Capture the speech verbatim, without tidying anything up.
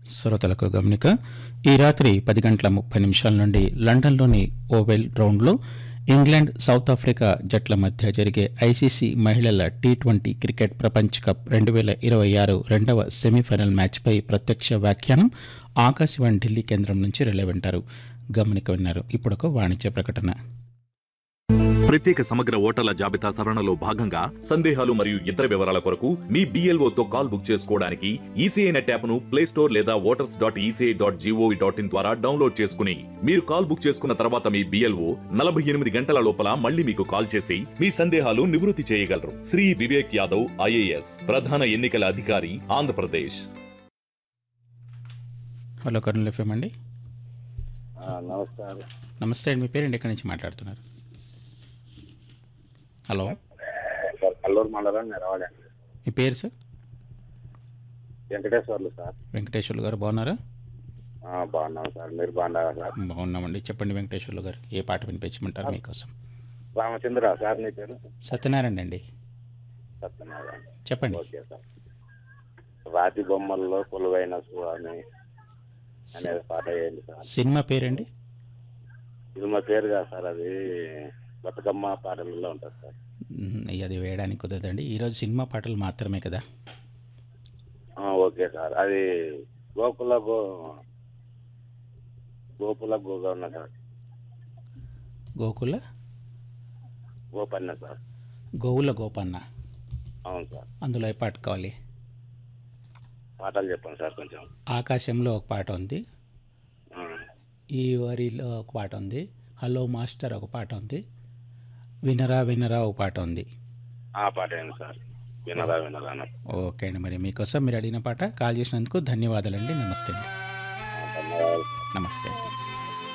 శ్రోతలకు గమనిక, ఈ రాత్రి పది గంటల ముప్పై నిమిషాల నుండి లండన్లోని ఓవెల్ గ్రౌండ్లో ఇంగ్లాండ్ సౌత్ ఆఫ్రికా జట్ల మధ్య జరిగే ఐసీసీ మహిళల టీ ట్వంటీ క్రికెట్ ప్రపంచ కప్ రెండు వేల ఇరవై ఆరు రెండవ సెమీఫైనల్ మ్యాచ్పై ప్రత్యక్ష వ్యాఖ్యానం ఆకాశవాణి ఢిల్లీ కేంద్రం నుంచి రిలే వింటారు. గమనిక విన్నారు. ఇప్పుడొక వాణిజ్య ప్రకటన. ప్రత్యేక సమగ్ర ఓటర్ల జాబితా సవరణలో భాగంగా సందేహాలు మరియు ఇతర వివరాల కొరకు మీ బీఎల్ఓతో కాల్ బుక్ చేసుకోవడానికి ఈసీఐ నెట్ యాప్ను ప్లే స్టోర్ లేదా voters dot ECI dot GOV dot in ద్వారా డౌన్లోడ్ చేసుకుని మీరు కాల్ బుక్ చేసుకున్న తర్వాత మీ బీఎల్ఓ నలభై ఎనిమిది గంటల లోపల మళ్ళీ మీకు కాల్ చేసి మీ సందేహాలు నివృత్తి చేయగలరు. శ్రీ వివేక్ యాదవ్ ఐఏఎస్, ప్రధాన ఎన్నికల అధికారి, ఆంధ్రప్రదేశ్. హలో కర్నూలు ఎఫ్ఎం అండి. నమస్కారం. నమస్తే అండి. మీ పేరెంట్ ఎక్కడి నుంచి మాట్లాడుతున్నారు? హలో, సార్ కల్లూరు మండలం నెరవాడండి. మీ పేరు సార్? వెంకటేశ్వర్లు సార్. వెంకటేశ్వర్లు గారు బాగున్నారా? బాగున్నాం సార్, మీరు బాగున్నారా సార్? బాగున్నామండి. చెప్పండి వెంకటేశ్వర్లు గారు, ఏ పాట వినిపించమంటారు మీకోసం? రామచంద్ర సార్, నీ పేరు? సత్యనారాయణ అండి. సత్యనారాయణ, చెప్పండి. Okay sir. రాతి బొమ్మల్లో కొలువైన స్వామి అనేది పాట వేయండి సార్. సినిమా పేరండి? ఇది మా పేరు కాదు సార్, అది బతుకమ్మ పాటలలో ఉంటుంది సార్. అది వేయడానికి కుదరదండి, ఈరోజు సినిమా పాటలు మాత్రమే కదా. Okay sir. అది గోకుల గో గోకుల గోగా ఉన్న సార్. గోకుల గోపన్న సార్. గోవుల గోపన్న. అవును సార్. అందులో ఏ పాట కావాలి? పాటలు చెప్పండి సార్ కొంచెం. ఆకాశంలో ఒక పాట ఉంది, ఈ వరిలో ఒక పాట ఉంది, హలో మాస్టర్ ఒక పాట ఉంది, వినరా వినరా ఒక పాట ఉంది. ఆ పాట ఏంటి సార్? వినరా వినరా అన్న. ఓకే అండి, మరి మీకోసం మీరు అడిగిన పాట కాల్ చేసినందుకు ధన్యవాదాలండి. నమస్తే అండి. ధన్యవాదాలు. నమస్తే అండి.